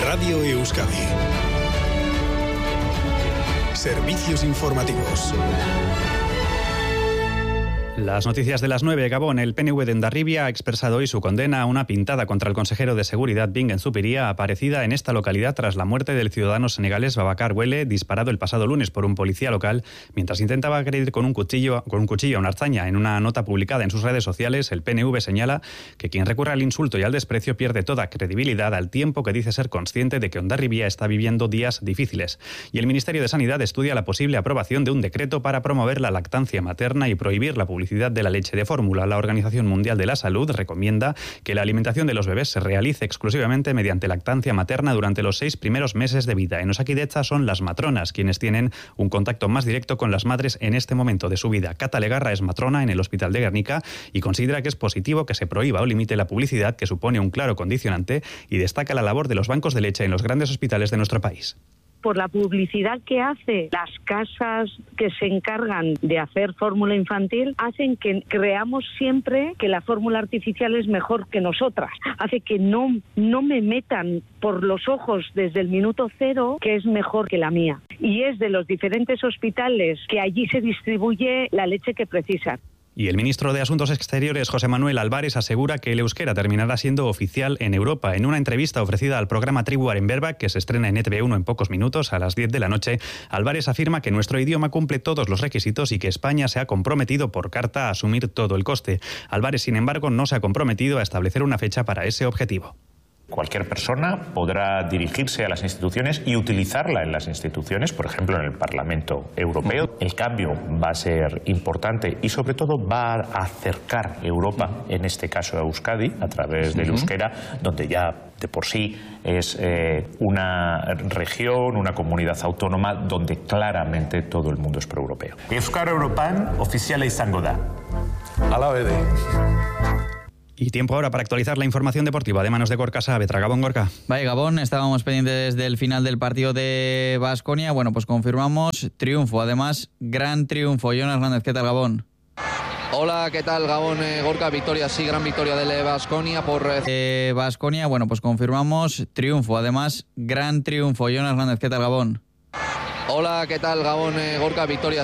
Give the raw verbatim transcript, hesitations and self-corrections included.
Radio Euskadi. Servicios informativos. Las noticias de las nueve. Gabón. El P N V de Hondarribia ha expresado hoy su condena a una pintada contra el consejero de Seguridad Bingen Zupiria, aparecida en esta localidad tras la muerte del ciudadano senegalés Babacar Wele, disparado el pasado lunes por un policía local mientras intentaba agredir con un cuchillo, con un cuchillo a una arzaña. En una nota publicada en sus redes sociales, el P N V señala que quien recurre al insulto y al desprecio pierde toda credibilidad, al tiempo que dice ser consciente de que Hondarribia está viviendo días difíciles. Y el Ministerio de Sanidad estudia la posible aprobación de un decreto para promover la lactancia materna y prohibir la publicidad de la leche de fórmula. La Organización Mundial de la Salud recomienda que la alimentación de los bebés se realice exclusivamente mediante lactancia materna durante los seis primeros meses de vida. En Osakidetza son las matronas quienes tienen un contacto más directo con las madres en este momento de su vida. Cata Legarra es matrona en el Hospital de Guernica y considera que es positivo que se prohíba o limite la publicidad, que supone un claro condicionante, y destaca la labor de los bancos de leche en los grandes hospitales de nuestro país. Por la publicidad que hace las casas que se encargan de hacer fórmula infantil, hacen que creamos siempre que la fórmula artificial es mejor que nosotras. Hace que no, no me metan por los ojos desde el minuto cero que es mejor que la mía. Y es de los diferentes hospitales que allí se distribuye la leche que precisan. Y el ministro de Asuntos Exteriores, José Manuel Álvarez, asegura que el euskera terminará siendo oficial en Europa. En una entrevista ofrecida al programa Tribu Arenberba, que se estrena en E T V uno en pocos minutos, a las diez de la noche, Álvarez afirma que nuestro idioma cumple todos los requisitos y que España se ha comprometido por carta a asumir todo el coste. Álvarez, sin embargo, no se ha comprometido a establecer una fecha para ese objetivo. Cualquier persona podrá dirigirse a las instituciones y utilizarla en las instituciones, por ejemplo en el Parlamento Europeo. El cambio va a ser importante y sobre todo va a acercar Europa, en este caso a Euskadi, a través del euskera, donde ya de por sí es eh, una región, una comunidad autónoma donde claramente todo el mundo es proeuropeo. Euskara Europan ofiziala izango da. Hala bede. Y tiempo ahora para actualizar la información deportiva de manos de Gorka Saavedra. Gabón, Gorka. Vaya, Gabón, estábamos pendientes del final del partido de Baskonia. Bueno, pues confirmamos triunfo. Además, gran triunfo. Jonas Hernández, ¿qué tal, Gabón? Hola, ¿qué tal, Gabón? Eh, Gorka, victoria, sí, gran victoria del Baskonia por... Eh, Baskonia, bueno, pues confirmamos triunfo. Además, gran triunfo. Jonas Hernández, ¿qué tal, Gabón? Hola, ¿qué tal, Gabón? Eh, Gorka, victoria...